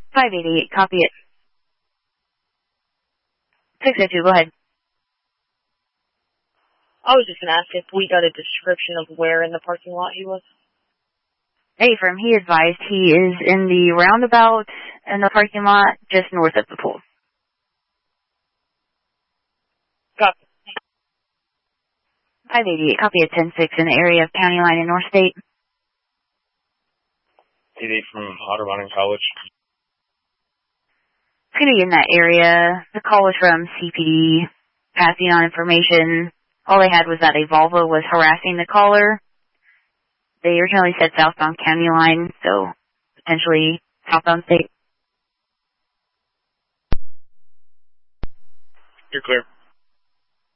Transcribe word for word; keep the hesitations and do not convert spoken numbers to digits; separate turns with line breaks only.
five eighty-eight, copy it. six oh two, go ahead.
I was just going to ask if we got a description of where in the parking lot he was.
Hey, from he advised he is in the roundabout in the parking lot just north of the pool.
Copy.
five eighty-eight, copy at ten six in the area of County Line in North State.
eight eight from Otterbein College.
It's going to be in that area. The call was from C P D, passing on information. All they had was that a Volvo was harassing the caller. They originally said southbound County Line, so potentially southbound State.
You're clear.